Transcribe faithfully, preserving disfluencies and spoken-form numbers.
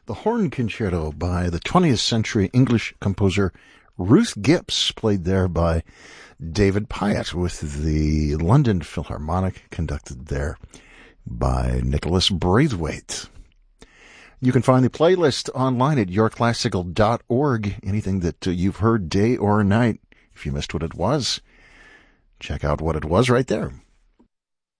The Horn Concerto by the twentieth century English composer Ruth Gipps, played there by David Pyatt, with the London Philharmonic, conducted there by Nicholas Braithwaite. You can find the playlist online at your classical dot org. Anything that uh, you've heard day or night, if you missed what it was, check out what it was right there.